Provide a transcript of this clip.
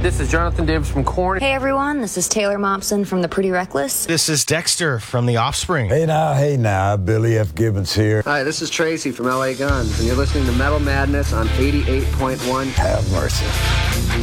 This is Jonathan Davis from Korn. Hey everyone, this is Taylor Momsen from The Pretty Reckless. This is Dexter from The Offspring. Hey now, Billy F. Gibbons here. Hi, this is Tracy from LA Guns, and you're listening to Metal Madness on 88.1. Have mercy.